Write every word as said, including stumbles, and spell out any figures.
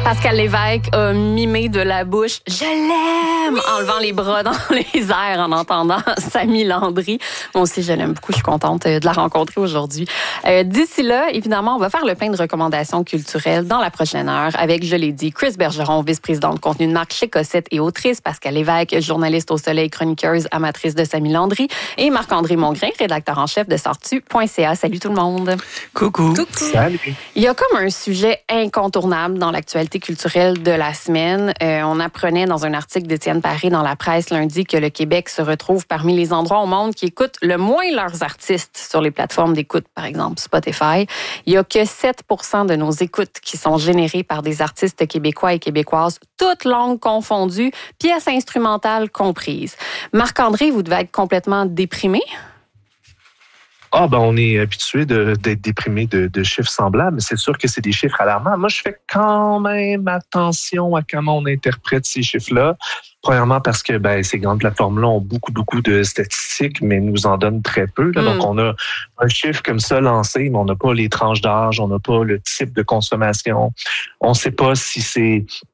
Pascal Lévesque a mimé de la bouche « Je l'aime » en levant les bras dans les airs en entendant Samy Landry. Moi aussi, je l'aime beaucoup. Je suis contente de la rencontrer aujourd'hui. Euh, d'ici là, évidemment, on va faire le plein de recommandations culturelles dans la prochaine heure avec, je l'ai dit, Chris Bergeron, vice-président de contenu de marque chez Cossette et autrice, Pascal Lévesque, journaliste au Soleil, chroniqueuse, amatrice de Samy Landry, et Marc-André Mongrain, rédacteur en chef de sortu point c a. Salut tout le monde. Coucou. Coucou. Salut. Il y a comme un sujet incontournable dans l'actualité culturelle de la semaine. Euh, on apprenait dans un article d'Étienne Paré dans la presse lundi que le Québec se retrouve parmi les endroits au monde qui écoutent le moins leurs artistes sur les plateformes d'écoute, par exemple Spotify. Il y a que sept pour cent de nos écoutes qui sont générées par des artistes québécois et québécoises, toutes langues confondues, pièces instrumentales comprises. Marc-André, vous devez être complètement déprimé. Ah, ben, on est habitué de, d'être déprimé de, de chiffres semblables, mais c'est sûr que c'est des chiffres alarmants. Moi, je fais quand même attention à comment on interprète ces chiffres-là. Premièrement, parce que ben, ces grandes plateformes-là ont beaucoup, beaucoup de statistiques, mais nous en donnent très peu. Là. Mm. Donc, on a un chiffre comme ça lancé, mais on n'a pas les tranches d'âge, on n'a pas le type de consommation. On ne sait pas si c'est